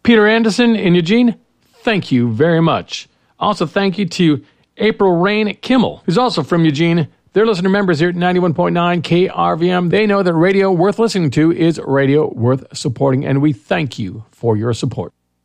Peter Anderson in Eugene, thank you very much. Also, thank you to April Rain Kimmel, who's also from Eugene. They're listener members here at 91.9 KRVM. They know that radio worth listening to is radio worth supporting, and we thank you for your support.